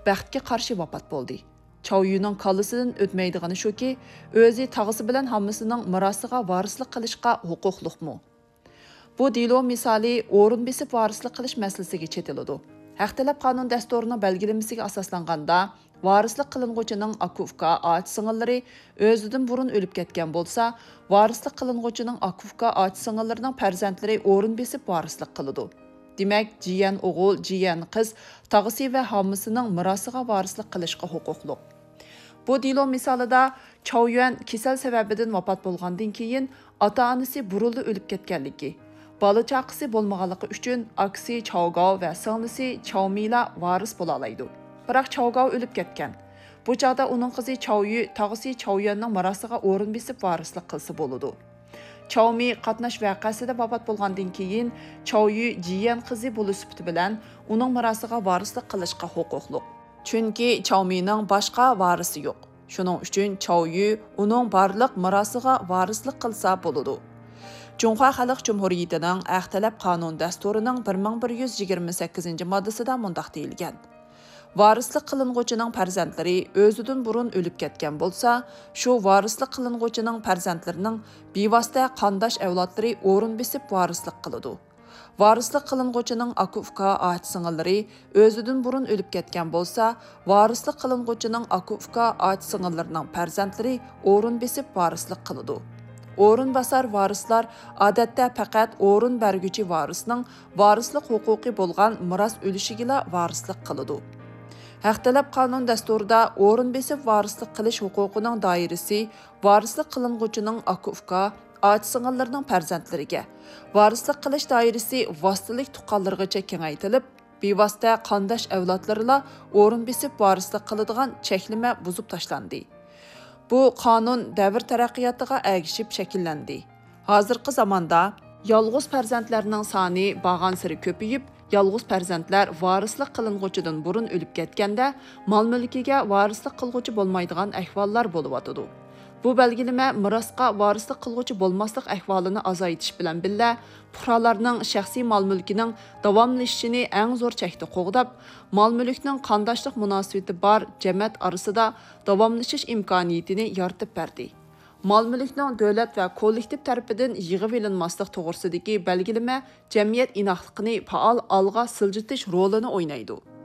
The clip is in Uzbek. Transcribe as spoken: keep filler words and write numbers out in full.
baxtga qarshi vafot bo'ldi. Chow Yuning kallasidan o'tmaydigani shuki, o'zi tag'isi bilan hammasining mirosiga varislik qilishga huquqliqmi? Bu delo misoli o'rin besib varislik qilish masalasiga chetiladi. Haq talab qonun dasturining belgilamasiga asoslanganda, varislik qilinguchining akufka ot singillari o'zidan burun o'lib ketgan bo'lsa, varislik qilinguchining akufka ot singillarining farzandlari o'rin besib varislik qiladi. Demak, jiyan o'g'il, jiyan qiz tag'isi va hammasining mirosiga varislik qilishga huquqli. Bu delo misolida Chow Yun kasal sababidan vafot bo'lgandan keyin ota-onasi burulda o'lib ketganligi, bola chaqisi bo'lmaganligi uchun aksi Chow Gao va singlisi Chow Mila varis bo'la oladi. Biroq Chow Gao o'lib ketgan. Bu chaqda uning qizi Chow Yu tag'isi Chow Yunning mirosiga o'rin besib varislik qilsa bo'ladi. Chow Mi qatnash voqeasida vafot bo'lgandan keyin Chow Yu jiyan qizi bo'lisibdi bilan uning mirosiga varislik qilishga huquqli. Chunki Chow Mining boshqa varisi yo'q. Shuning uchun Chow Yu uning barliq mirosiga varislik qilsa bo'ladi. Cunhua Xalq Cumhuriyetining Haq talab qonun dasturining bir ming bir yuz yigirma sakkizinchi moddasida mundaq deyilgan. Varislik qilinguchining farzandlari o'zidan burun o'lib ketgan bo'lsa, shu varislik qilinguchining farzandlarining bevosita qandosh avlodlari o'rin besib varislik qiladi. Varislik qilinguchining akufka ot singillari o'zidan burun o'lib ketgan bo'lsa, varislik qilinguchining akufka ot singillarining farzandlari o'rin besib varislik qiladi. O'rin basar varislar odatda faqat o'rin berguchi varisning varislik huquqi bo'lgan miros o'lishiga varislik qiladi. Haq talab qonun dasturida o'rin besib varislik qilish huquqining doirasi varislik qilinguchining akufka ot singillarining farzandlariga, varislik qilish doirasi vositalik tuqqanlargacha kengaytirilib, bevosita qandosh avlodlarla o'rin besib varislik qiladigan cheklama buzib tashlandi. Bu qonun davr taraqqiyotiga ergishib shakllandi. Hozirgi zamonda yolg'iz farzandlarning soni bag'an siri ko'payib, yolg'iz farzandlar varislik qilinguchidan burun o'lib ketganda, mol-mulkiga varislik qilguchi bo'lmaydigan ahvollar bo'layotdi. Bu belgilama mirosga varislik qilguchi bo'lmaslik ahvolini azaytish bilan birga, fuqarolarning shaxsiy mol-mulkining davomlashishini eng zo'r chekda qo'g'dab, mol-mulkning qandoshlik munosabati bor jamiyat orasida davomlashish imkoniyatini yaratib berdi. Mol-mulkning davlat va kollektiv tarafidan yig'ib olinmaslik to'g'risidagi belgilama jamiyat inoqligini faol olg'a siljitish rolini o'ynaydi.